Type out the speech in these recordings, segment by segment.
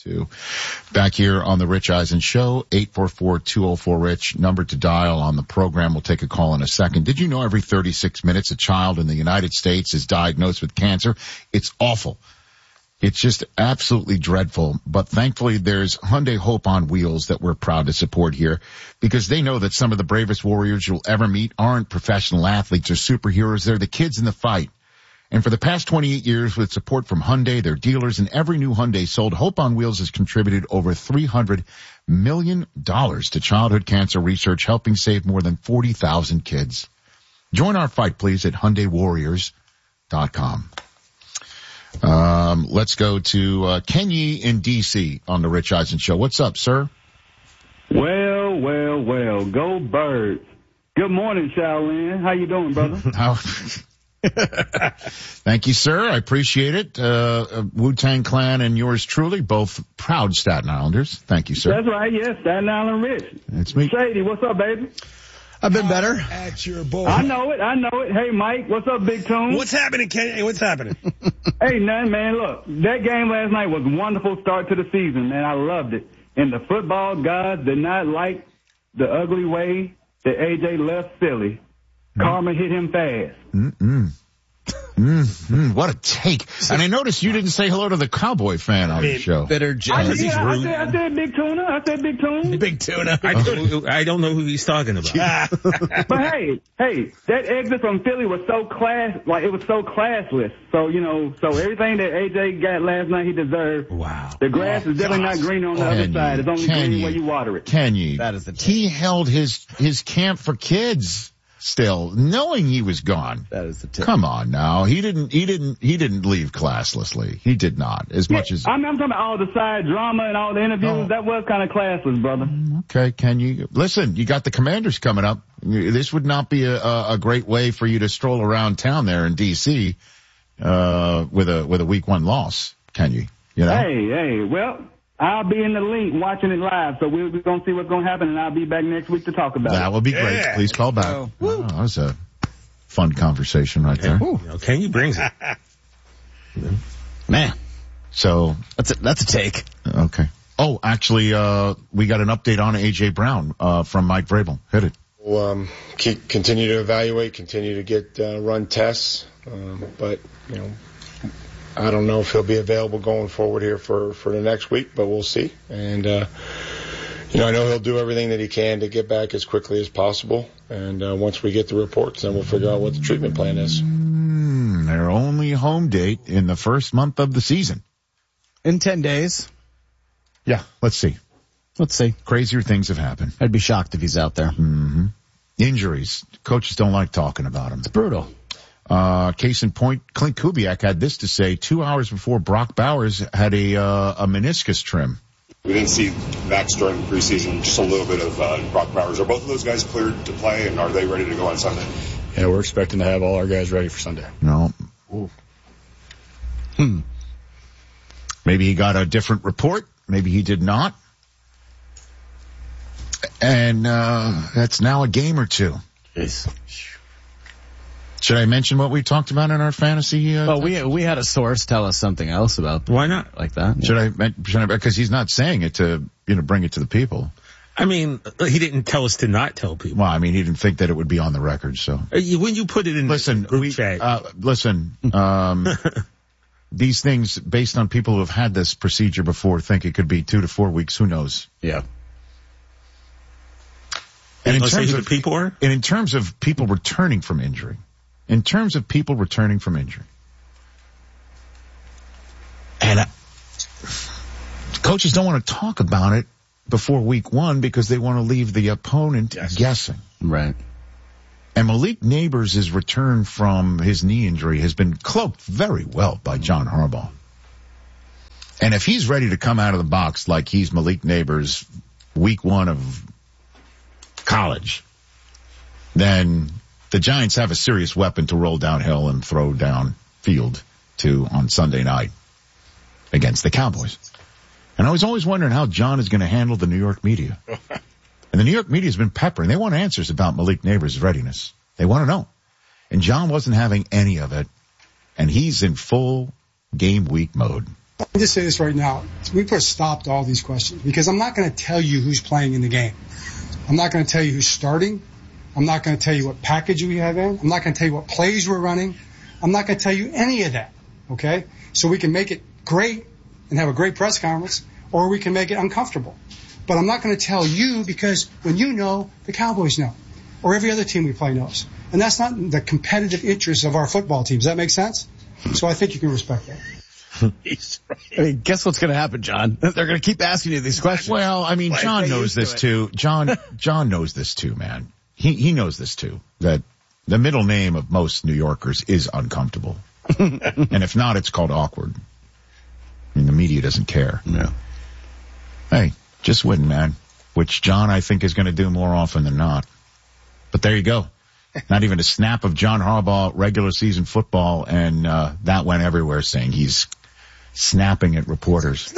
too. Back here on the Rich Eisen Show, 844-204-RICH, number to dial on the program. We'll take a call in a second. Did you know every 36 minutes a child in the United States is diagnosed with cancer? It's awful. It's just absolutely dreadful. But thankfully, there's Hyundai Hope on Wheels that we're proud to support here because they know that some of the bravest warriors you'll ever meet aren't professional athletes or superheroes. They're the kids in the fight. And for the past 28 years, with support from Hyundai, their dealers, and every new Hyundai sold, Hope on Wheels has contributed over $300 million to childhood cancer research, helping save more than 40,000 kids. Join our fight, please, at HyundaiWarriors.com. Let's go to Kenny in D.C. on the Rich Eisen Show. What's up, sir? Well. Go Birds. Good morning, Shaolin. How you doing, brother? Thank you, sir. I appreciate it. Wu-Tang Clan and yours truly, both proud Staten Islanders. Thank you, sir. That's right, yes. Staten Island Rich. It's me. Shady, what's up, baby? I've been better. At your boy. I know it. Hey, Mike, what's up, Big Tune? What's happening, Kenny? Hey, what's happening? Hey, nothing, man. Look, that game last night was a wonderful start to the season, man. I loved it. And the football gods did not like the ugly way that AJ left Philly. Karma hit him fast. What a take. And I noticed you didn't say hello to the Cowboy fan on the show. Bitter jealous. I said Big Tuna. Big Tuna. I don't know who he's talking about. But hey, that exit from Philly was so it was so classless. So, so everything that AJ got last night, he deserved. Wow. The grass is definitely not green on the other side. It's only green where you water it. That is the take. He held his camp for kids. Still, knowing he was gone. That is the tip. Come on now. He didn't leave classlessly. He did not. Much as I'm talking about all the side drama and all the interviews. Oh. That was kind of classless, brother. Okay, can you listen? You got the Commanders coming up. This would not be a great way for you to stroll around town there in D.C. with a week 1 loss. Can you? You know? Hey. Well, I'll be in the link watching it live, so we're going to see what's going to happen, and I'll be back next week to talk about it. That will be great. Yeah. Please call back. Oh, that was a fun conversation right there. Kenny brings it. Man. So That's a take. okay. Oh, actually, we got an update on A.J. Brown from Mike Vrabel. Hit it. We'll continue to evaluate, continue to get run tests, but I don't know if he'll be available going forward here for the next week, but we'll see. And I know he'll do everything that he can to get back as quickly as possible. And once we get the reports, then we'll figure out what the treatment plan is. Their only home date in the first month of the season. In 10 days. Yeah, let's see. Crazier things have happened. I'd be shocked if he's out there. Mm-hmm. Injuries. Coaches don't like talking about them. It's brutal. Case in point, Clint Kubiak had this to say 2 hours before Brock Bowers had a meniscus trim. We didn't see Max during the preseason, just a little bit of Brock Bowers. Are both of those guys cleared to play, and are they ready to go on Sunday? Yeah, we're expecting to have all our guys ready for Sunday. No. Maybe he got a different report. Maybe he did not. And that's now a game or two. Jeez. Should I mention what we talked about in our fantasy? Well, we had a source tell us something else about. Why not? Like that. Should I? Because he's not saying it to bring it to the people. I mean, he didn't tell us to not tell people. Well, I mean, he didn't think that it would be on the record. So when you put it in the group chat, these things based on people who have had this procedure before think it could be 2 to 4 weeks. Who knows? Yeah. And in terms of people returning from injury. And coaches don't want to talk about it before week 1 because they want to leave the opponent guessing. Right. And Malik Neighbors' return from his knee injury has been cloaked very well by John Harbaugh. And if he's ready to come out of the box like he's Malik Neighbors week 1 of college, then the Giants have a serious weapon to roll downhill and throw downfield to on Sunday night against the Cowboys. And I was always wondering how John is going to handle the New York media. And the New York media has been peppering. They want answers about Malik Neighbors' readiness. They want to know. And John wasn't having any of it. And he's in full game week mode. I'll just say this right now. We put a stop to all these questions because I'm not going to tell you who's playing in the game. I'm not going to tell you who's starting. I'm not going to tell you what package we have in. I'm not going to tell you what plays we're running. I'm not going to tell you any of that, okay? So we can make it great and have a great press conference, or we can make it uncomfortable. But I'm not going to tell you because when you know, the Cowboys know, or every other team we play knows. And that's not the competitive interest of our football team. Does that make sense? So I think you can respect that. I mean, guess what's going to happen, John? They're going to keep asking you these questions. Well, I mean, John knows this too. John knows this too, man. He knows this too, that the middle name of most New Yorkers is uncomfortable. And if not, it's called awkward. I mean, the media doesn't care. Yeah. Hey, just win, man. Which John, I think, is going to do more often than not. But there you go. Not even a snap of John Harbaugh regular season football, and that went everywhere saying he's snapping at reporters.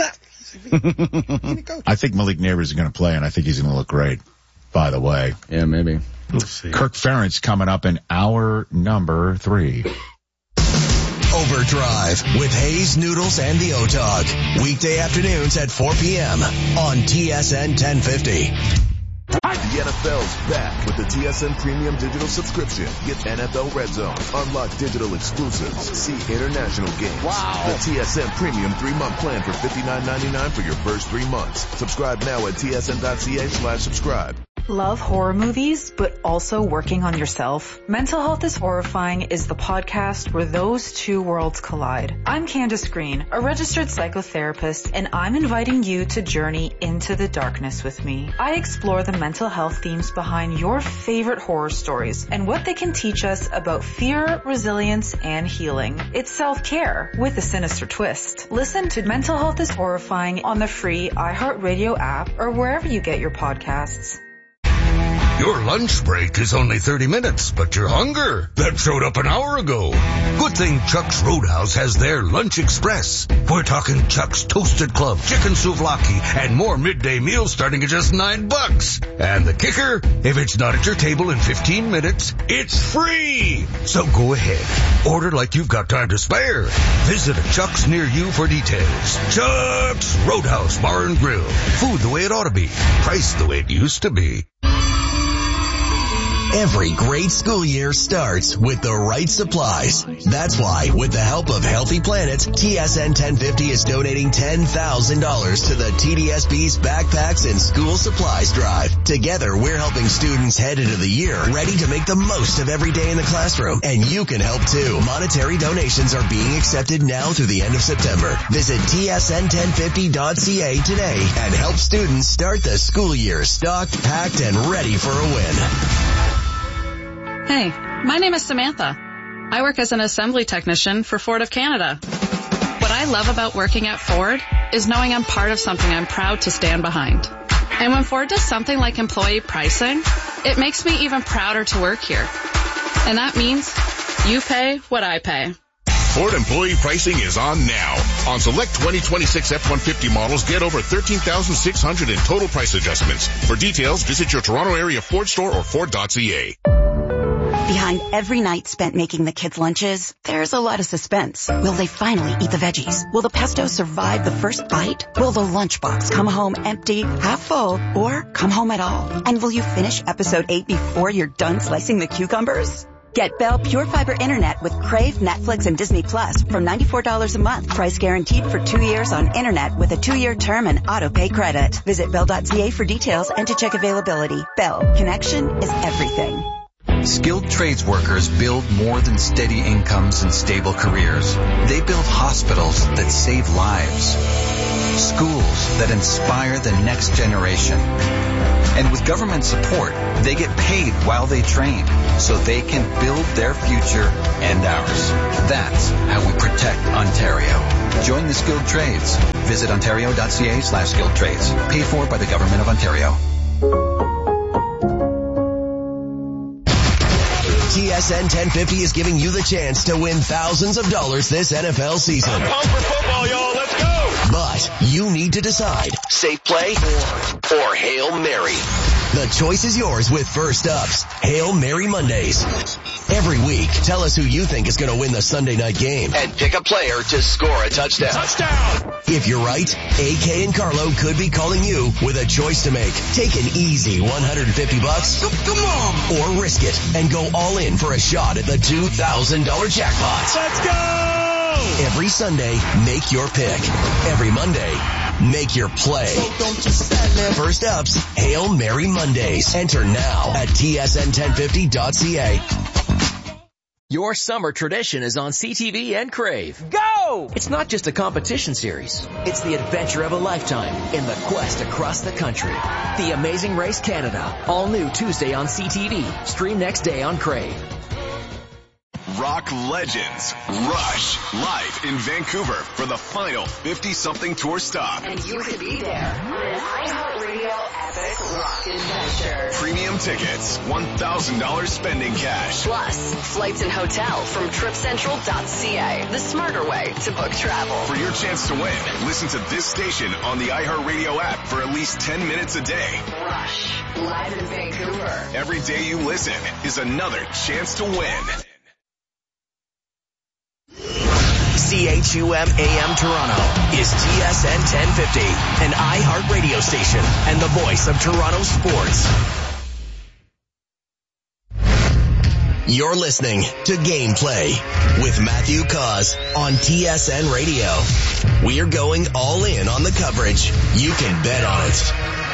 I think Malik Neighbors is going to play, and I think he's going to look great, by the way. Yeah, maybe. We'll see. Kirk Ferentz coming up in hour number 3. Overdrive with Hayes, Noodles, and the O-Dog. Weekday afternoons at 4 p.m. on TSN 1050. The NFL's back with the TSN Premium Digital subscription. Get NFL Red Zone, unlock digital exclusives, see international games. Wow. The TSN Premium 3-month plan for $59.99 for your first 3 months. Subscribe now at tsn.ca/subscribe. Love horror movies, but also working on yourself? Mental Health is Horrifying is the podcast where those two worlds collide. I'm Candace Green, a registered psychotherapist, and I'm inviting you to journey into the darkness with me. I explore the mental health themes behind your favorite horror stories and what they can teach us about fear, resilience, and healing. It's self-care with a sinister twist. Listen to Mental Health is Horrifying on the free iHeartRadio app or wherever you get your podcasts. Your lunch break is only 30 minutes, but your hunger, that showed up an hour ago. Good thing Chuck's Roadhouse has their Lunch Express. We're talking Chuck's Toasted Club, chicken souvlaki, and more midday meals starting at just $9. And the kicker, if it's not at your table in 15 minutes, it's free. So go ahead, order like you've got time to spare. Visit a Chuck's near you for details. Chuck's Roadhouse Bar and Grill. Food the way it ought to be. Price the way it used to be. Every great school year starts with the right supplies. That's why, with the help of Healthy Planet, TSN 1050 is donating $10,000 to the TDSB's Backpacks and School Supplies Drive. Together, we're helping students head into the year ready to make the most of every day in the classroom. And you can help too. Monetary donations are being accepted now through the end of September. Visit tsn1050.ca today and help students start the school year stocked, packed, and ready for a win. Hey, my name is Samantha. I work as an assembly technician for Ford of Canada. What I love about working at Ford is knowing I'm part of something I'm proud to stand behind. And when Ford does something like employee pricing, it makes me even prouder to work here. And that means you pay what I pay. Ford employee pricing is on now. On select 2026 F-150 models, get over $13,600 in total price adjustments. For details, visit your Toronto area Ford store or Ford.ca. Behind every night spent making the kids' lunches, there's a lot of suspense. Will they finally eat the veggies? Will the pesto survive the first bite? Will the lunchbox come home empty, half full, or come home at all? And will you finish episode 8 before you're done slicing the cucumbers? Get Bell Pure Fiber Internet with Crave, Netflix, and Disney Plus from $94 a month. Price guaranteed for 2 years on internet with a 2-year term and auto-pay credit. Visit Bell.ca for details and to check availability. Bell. Connection is everything. Skilled trades workers build more than steady incomes and stable careers. They build hospitals that save lives, schools that inspire the next generation. And with government support, they get paid while they train so they can build their future and ours. That's how we protect Ontario. Join the skilled trades. Visit ontario.ca/skilled trades. Paid for by the Government of Ontario. TSN 1050 is giving you the chance to win thousands of dollars this NFL season. I'm pumped for football, y'all. Let's go! But you need to decide, safe play or Hail Mary. The choice is yours with First Up's Hail Mary Mondays. Every week, tell us who you think is going to win the Sunday night game and pick a player to score a touchdown. Touchdown! If you're right, AK and Carlo could be calling you with a choice to make. Take an easy $150. Come on! Or risk it and go all in for a shot at the $2,000 jackpot. Let's go! Every Sunday, make your pick. Every Monday, make your play. First up's Hail Mary Mondays. Enter now at tsn1050.ca. Your summer tradition is on CTV and Crave. Go! It's not just a competition series. It's the adventure of a lifetime in the quest across the country. The Amazing Race Canada. All new Tuesday on CTV. Stream next day on Crave. Rock legends Rush live in Vancouver for the final 50-something tour stop. And you could be there. An iHeartRadio epic rock adventure. Premium tickets, $1,000 spending cash. Plus, flights and hotel from TripCentral.ca. The smarter way to book travel. For your chance to win, listen to this station on the iHeartRadio app for at least 10 minutes a day. Rush, live in Vancouver. Every day you listen is another chance to win. CHUM AM Toronto is TSN 1050, an iHeart radio station and the voice of Toronto sports. You're listening to Gameplay with Matthew Cause on TSN Radio. We're going all in on the coverage. You can bet on it.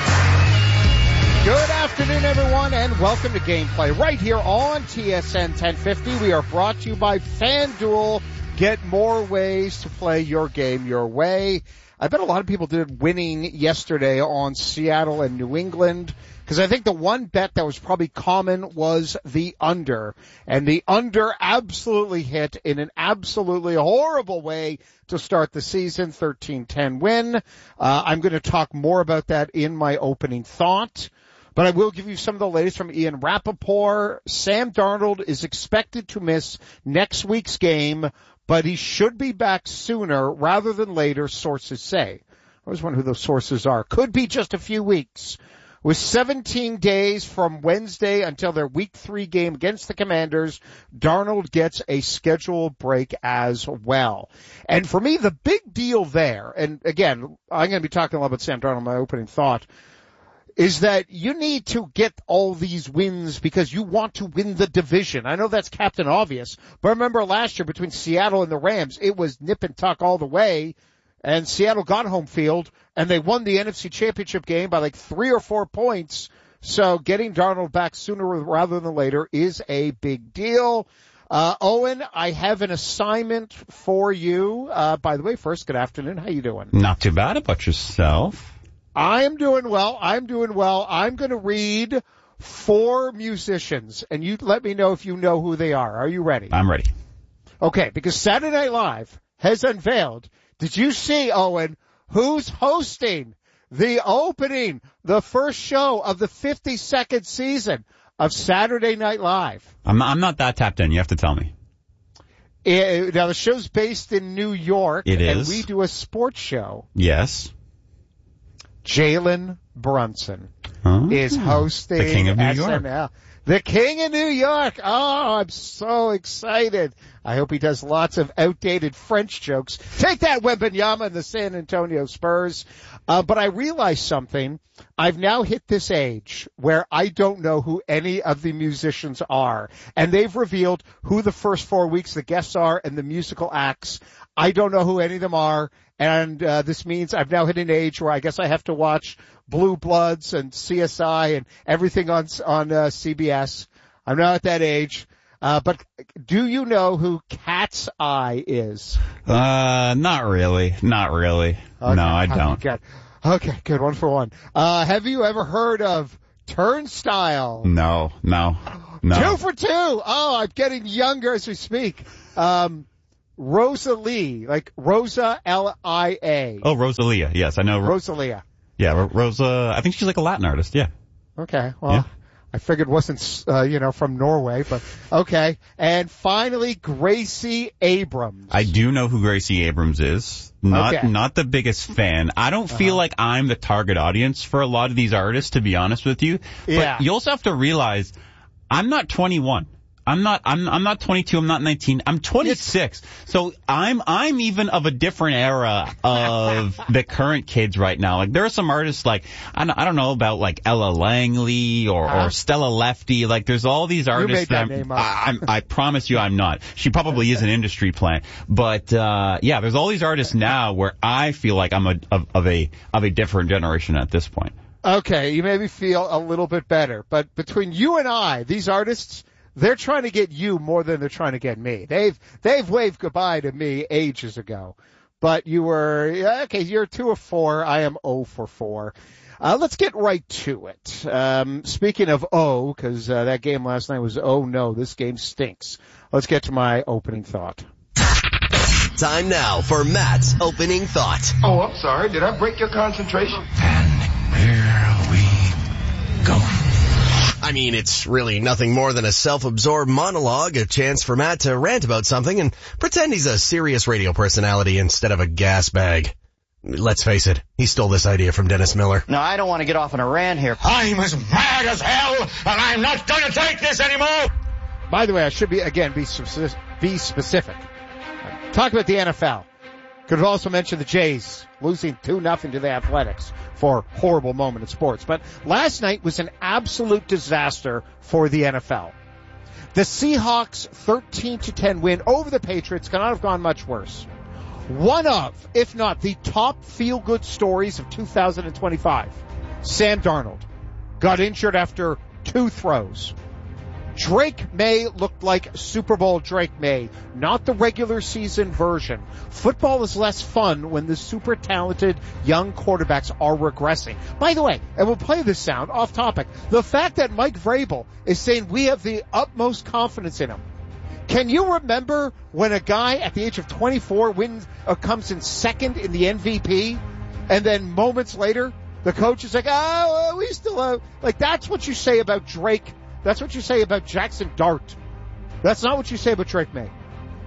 Good afternoon, everyone, and welcome to Gameplay right here on TSN 1050. We are brought to you by FanDuel. Get more ways to play your game your way. I bet a lot of people did winning yesterday on Seattle and New England, because I think the one bet that was probably common was the under. And the under absolutely hit in an absolutely horrible way to start the season, 13-10 win. I'm going to talk more about that in my opening thought. But I will give you some of the latest from Ian Rappaport. Sam Darnold is expected to miss next week's game, but he should be back sooner rather than later, sources say. I always wonder who those sources are. Could be just a few weeks. With 17 days from Wednesday until their Week 3 game against the Commanders, Darnold gets a scheduled break as well. And for me, the big deal there, and again, I'm going to be talking a lot about Sam Darnold in my opening thought, is that you need to get all these wins because you want to win the division. I know that's Captain Obvious, but remember last year between Seattle and the Rams, it was nip and tuck all the way, and Seattle got home field, and they won the NFC Championship game by like 3 or 4 points. So getting Darnold back sooner rather than later is a big deal. Owen, I have an assignment for you. By the way, first, good afternoon. How you doing? Not too bad. About yourself? I am doing well. I'm going to read 4 musicians, and you let me know if you know who they are. Are you ready? I'm ready. Okay, because Saturday Night Live has unveiled, did you see, Owen, who's hosting the first show of the 52nd season of Saturday Night Live? I'm not that tapped in. You have to tell me. Now, the show's based in New York. It is. And we do a sports show. Yes. Jalen Brunson is hosting the King of New SNL. York. The King of New York. Oh, I'm so excited. I hope he does lots of outdated French jokes. Take that, Wembanyama and the San Antonio Spurs. But I realized something. I've now hit this age where I don't know who any of the musicians are. And they've revealed who the first 4 weeks the guests are and the musical acts. I don't know who any of them are. And this means I've now hit an age where I guess I have to watch Blue Bloods and CSI and everything on CBS. I'm now at that age. But do you know who Cat's Eye is? Not really. Okay, no, I don't. Okay, good. 1 for 1. Have you ever heard of Turnstile? No. 2 for 2. Oh, I'm getting younger as we speak. Rosalie, like Rosa L-I-A. Oh, Rosalia. Yes, I know. Rosalia. Yeah, Rosa. I think she's like a Latin artist. Yeah. Okay. Well, yeah. I figured wasn't, from Norway, but okay. And finally, Gracie Abrams. I do know who Gracie Abrams is. Not the biggest fan. I don't feel like I'm the target audience for a lot of these artists, to be honest with you. But you also have to realize I'm not 21. I'm not 22. I'm not 19. I'm 26. So I'm even of a different era of the current kids right now. Like there are some artists like, I don't know about like Ella Langley or Stella Lefty. Like there's all these artists that name up. I promise you I'm not. She probably is an industry plant. But, yeah, there's all these artists now where I feel like I'm of a different generation at this point. Okay, you made me feel a little bit better. But between you and I, these artists, they're trying to get you more than they're trying to get me. They've waved goodbye to me ages ago. But you were, okay, you're 2 of 4. I am 0 for 4. Let's get right to it. Speaking of because that game last night was no, this game stinks. Let's get to my opening thought. Time now for Matt's opening thought. Oh, I'm sorry. Did I break your concentration? Here we go. I mean, it's really nothing more than a self-absorbed monologue, a chance for Matt to rant about something and pretend he's a serious radio personality instead of a gas bag. Let's face it, he stole this idea from Dennis Miller. No, I don't want to get off on a rant here. I'm as mad as hell, and I'm not going to take this anymore. By the way, I should be specific. Talk about the NFL. Could have also mentioned the Jays losing 2-0 to the Athletics for a horrible moment in sports. But last night was an absolute disaster for the NFL. The Seahawks 13-10 win over the Patriots could not have gone much worse. One of, if not the top feel-good stories of 2025, Sam Darnold got injured after 2 throws. Drake May looked like Super Bowl Drake May, not the regular season version. Football is less fun when the super talented young quarterbacks are regressing. By the way, and we'll play this sound off topic, the fact that Mike Vrabel is saying we have the utmost confidence in him. Can you remember when a guy at the age of 24 comes in second in the MVP, and then moments later the coach is like, we still like that's what you say about Drake. That's what you say about Jackson Dart. That's not what you say about Drake May.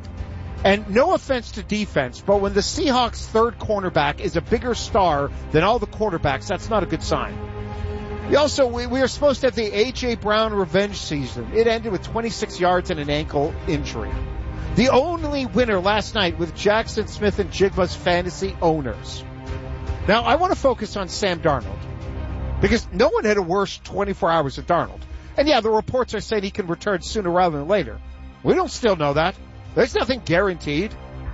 And no offense to defense, but when the Seahawks' third cornerback is a bigger star than all the quarterbacks, that's not a good sign. We are supposed to have the A.J. Brown revenge season. It ended with 26 yards and an ankle injury. The only winner last night with Jackson Smith and Jigba's fantasy owners. Now, I want to focus on Sam Darnold because no one had a worse 24 hours of Darnold. And yeah, the reports are saying he can return sooner rather than later. We don't still know that. There's nothing guaranteed.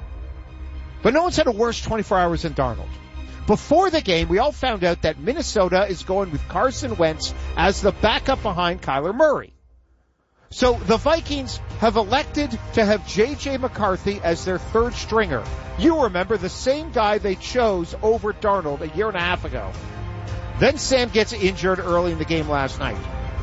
But no one's had a worse 24 hours than Darnold. Before the game, we all found out that Minnesota is going with Carson Wentz as the backup behind Kyler Murray. So the Vikings have elected to have J.J. McCarthy as their third stringer. You remember the same guy they chose over Darnold a year and a half ago. Then Sam gets injured early in the game last night.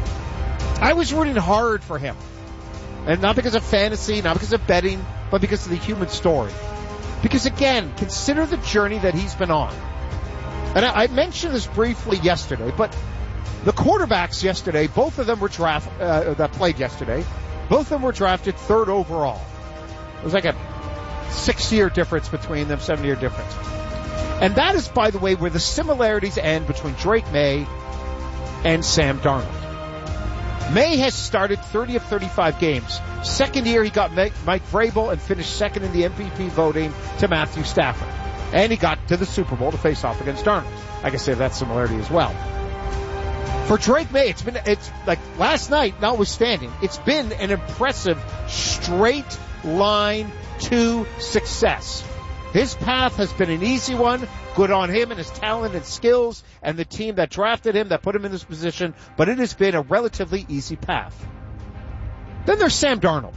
I was rooting hard for him. And not because of fantasy, not because of betting, but because of the human story. Because again, consider the journey that he's been on. And I mentioned this briefly yesterday, but the quarterbacks yesterday, both of them were that played yesterday, both of them were drafted 3rd overall. It was like a 6-year difference between them, 7-year difference. And that is, by the way, where the similarities end between Drake May and Sam Darnold. May has started 30 of 35 games. Second year, he got Mike Vrabel and finished second in the MVP voting to Matthew Stafford. And he got to the Super Bowl to face off against Darnold. I can say that similarity as well. For Drake May, it's like last night, notwithstanding, it's been an impressive straight line to success. His path has been an easy one. Good on him and his talent and skills and the team that drafted him, that put him in this position, but it has been a relatively easy path. Then there's Sam Darnold.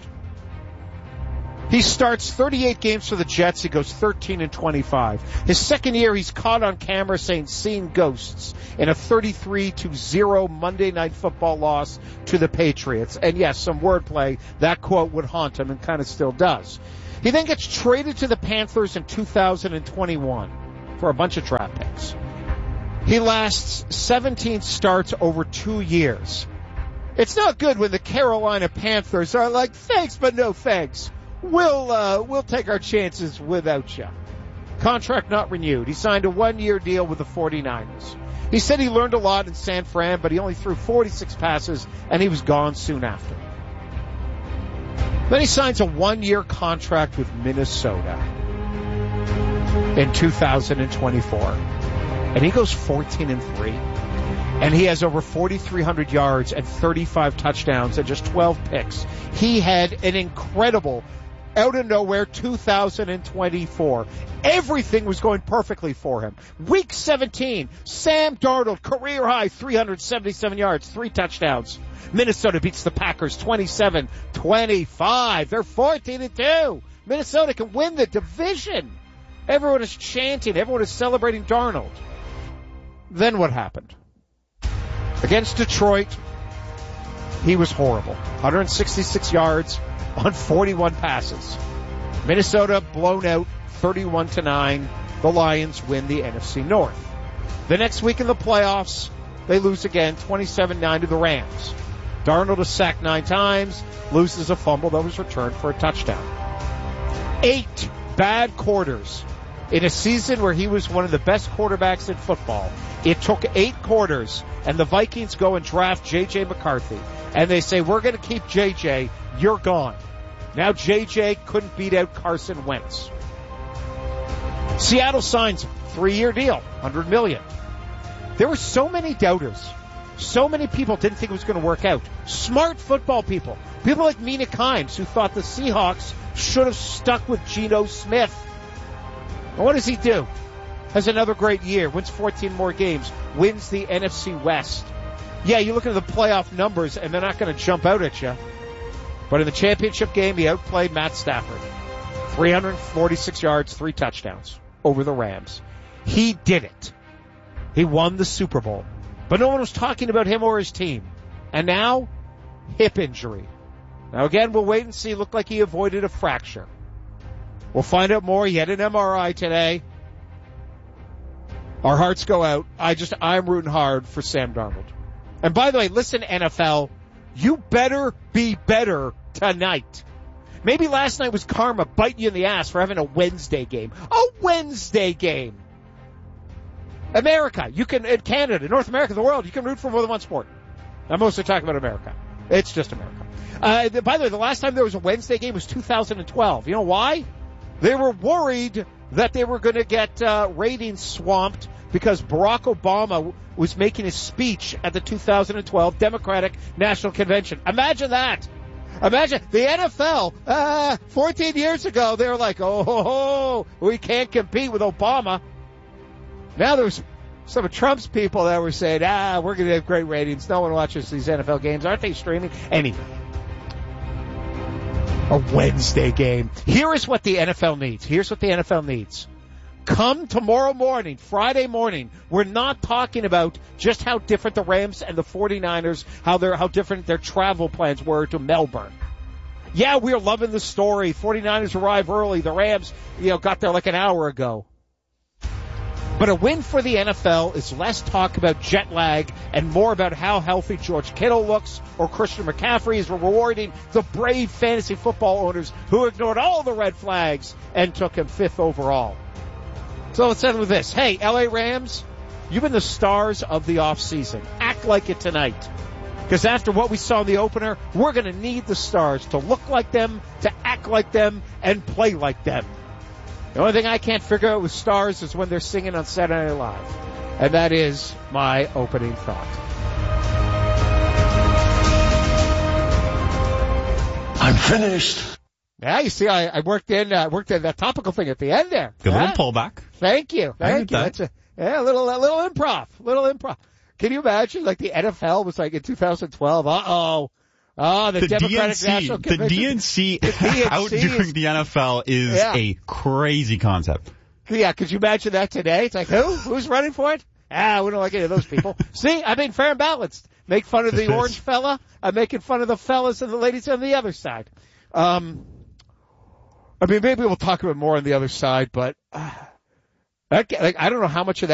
He starts 38 games for the Jets. He goes 13-25. His second year, he's caught on camera seeing ghosts in a 33-0 Monday Night Football loss to the Patriots. And yes, some wordplay. That quote would haunt him and kind of still does. He then gets traded to the Panthers in 2021 for a bunch of draft picks. He lasts 17 starts over 2 years. It's not good when the Carolina Panthers are like, thanks, but no thanks. We'll take our chances without you. Contract not renewed. He signed a 1-year deal with the 49ers. He said he learned a lot in San Fran, but he only threw 46 passes, and he was gone soon after. Then he signs a 1-year contract with Minnesota in 2024. And he goes 14-3. And he has over 4,300 yards and 35 touchdowns and just 12 picks. He had an incredible, out of nowhere 2024. Everything was going perfectly for him. Week 17, Sam Darnold, career high, 377 yards, 3 touchdowns. Minnesota beats the Packers 27-25. They're 14-2. Minnesota can win the division. Everyone is chanting. Everyone is celebrating Darnold. Then what happened? Against Detroit, he was horrible. 166 yards on 41 passes. Minnesota blown out 31-9. The Lions win the NFC North. The next week in the playoffs, they lose again 27-9 to the Rams. Darnold is sacked 9 times, loses a fumble that was returned for a touchdown. 8 bad quarters in a season where he was one of the best quarterbacks in football. It took 8 quarters, and the Vikings go and draft J.J. McCarthy. And they say, we're going to keep J.J., you're gone. Now J.J. couldn't beat out Carson Wentz. Seattle signs a 3-year deal, $100 million. There were so many doubters. So many people didn't think it was going to work out. Smart football people. People like Mina Kimes, who thought the Seahawks should have stuck with Geno Smith. And what does he do? Has another great year, wins 14 more games, wins the NFC West. Yeah, you look at the playoff numbers, and they're not going to jump out at you. But in the championship game, he outplayed Matt Stafford. 346 yards, 3 touchdowns over the Rams. He did it. He won the Super Bowl. But no one was talking about him or his team. And now, hip injury. Now again, we'll wait and see. Looked like he avoided a fracture. We'll find out more. He had an MRI today. Our hearts go out. I'm rooting hard for Sam Darnold. And by the way, listen, NFL, you better be better tonight. Maybe last night was karma biting you in the ass for having a Wednesday game. A Wednesday game. America, you can, in Canada, North America, the world, you can root for more than one sport. I'm mostly talking about America. It's just America. By the way, the last time there was a Wednesday game was 2012. You know why? They were worried that they were going to get ratings swamped because Barack Obama was making his speech at the 2012 Democratic National Convention. Imagine that. Imagine the NFL, 14 years ago, they were like, oh, we can't compete with Obama. Now there's some of Trump's people that were saying, we're going to have great ratings. No one watches these NFL games. Aren't they streaming? Anyway. A Wednesday game. Here is what the NFL needs. Here's what the NFL needs. Come tomorrow morning, Friday morning, we're not talking about just how different the Rams and the 49ers, how different their travel plans were to Melbourne. Yeah, we're loving the story. 49ers arrive early. The Rams, got there like an hour ago. But a win for the NFL is less talk about jet lag and more about how healthy George Kittle looks or Christian McCaffrey is rewarding the brave fantasy football owners who ignored all the red flags and took him 5th overall. So let's end with this. Hey, LA Rams, you've been the stars of the offseason. Act like it tonight. Because after what we saw in the opener, we're going to need the stars to look like them, to act like them, and play like them. The only thing I can't figure out with stars is when they're singing on Saturday Night Live. And that is my opening thought. I'm finished. Yeah, you see, I worked in that topical thing at the end there. Good little pullback. Thank you. Thank you. That's a little improv. Can you imagine, like, the NFL was like in 2012, the Democratic DNC, National Convention. The DNC outdoing the NFL is a crazy concept. Yeah, could you imagine that today? It's like, who's running for it? We don't like any of those people. See, I mean, fair and balanced. Make fun of the orange fella. I'm making fun of the fellas and the ladies on the other side. I mean, maybe we'll talk about more on the other side, but I don't know how much of that